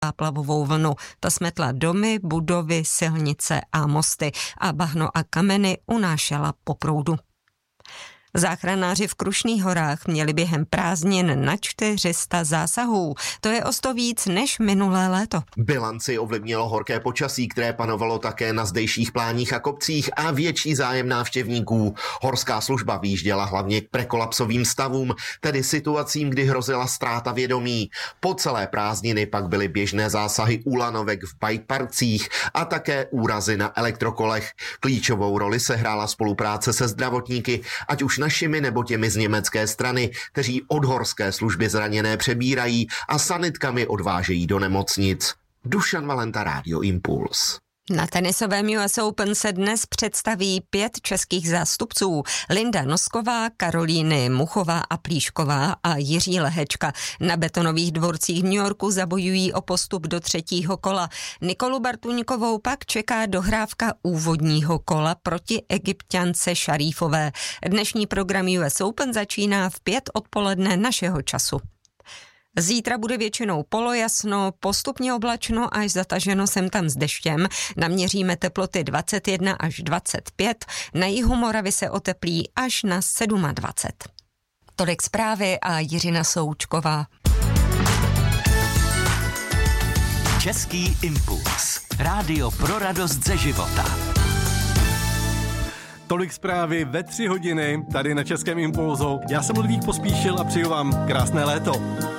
záplavovou vlnu. Ta smetla domy, budovy, silnice a mosty a bahno a kameny unášela po proudu. Záchranáři v Krušných horách měli během prázdnin na 400 zásahů. To je o 100 víc než minulé léto. Bilanci ovlivnilo horké počasí, které panovalo také na zdejších pláních a kopcích a větší zájem návštěvníků. Horská služba vyjížděla hlavně k prekolapsovým stavům, tedy situacím, kdy hrozila ztráta vědomí. Po celé prázdniny pak byly běžné zásahy úlanovek v bike parcích a také úrazy na elektrokolech. Klíčovou roli sehrála spolupráce se zdravotníky, ať už našimi nebo těmi z německé strany, kteří od horské služby zraněné přebírají a sanitkami odvážejí do nemocnic. Dušan Valenta, Rádio Impuls. Na tenisovém US Open se dnes představí 5 českých zástupců. Linda Nosková, Karolíny Muchová a Plíšková a Jiří Lehečka. Na betonových dvorcích v New Yorku zabojují o postup do 3. kola. Nikolu Bartuňkovou pak čeká dohrávka úvodního kola proti Egypťance Šarífové. Dnešní program US Open začíná v 5 odpoledne našeho času. Zítra bude většinou polojasno, postupně oblačno až zataženo sem tam s deštěm. Naměříme teploty 21 až 25, na jihu Moravy se oteplí až na 27. Tolik zprávy a Jiřina Součková. Český impuls. Rádio pro radost ze života. Tolik zprávy ve 3 hodiny tady na Českém impulzu. Já jsem Ludvík Pospíšil a přeju vám krásné léto.